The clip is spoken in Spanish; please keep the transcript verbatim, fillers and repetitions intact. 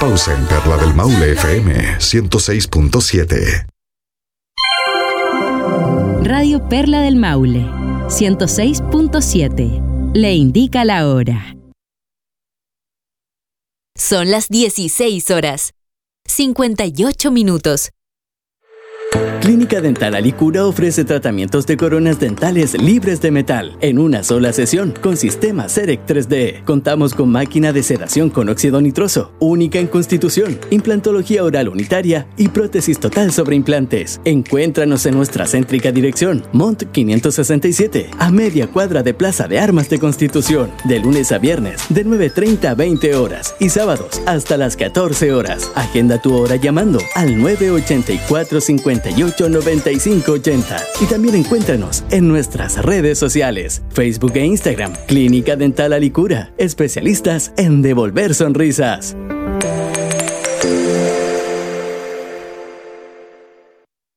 Pausa en Perla del Maule F M ciento seis punto siete. Radio Perla del Maule ciento seis punto siete. Le indica la hora. Son las dieciséis horas, cincuenta y ocho minutos. Clínica Dental Alicura ofrece tratamientos de coronas dentales libres de metal en una sola sesión con sistema CEREC tres D. Contamos con máquina de sedación con óxido nitroso, única en Constitución, implantología oral unitaria y prótesis total sobre implantes. Encuéntranos en nuestra céntrica dirección, Mont quinientos sesenta y siete, a media cuadra de Plaza de Armas de Constitución, de lunes a viernes de nueve treinta a veinte horas y sábados hasta las catorce horas. Agenda tu hora llamando al nueve ochenta y cuatro cincuenta y ocho noventa y cinco ochenta y también encuéntranos en nuestras redes sociales, Facebook e Instagram. Clínica Dental Alicura, especialistas en devolver sonrisas.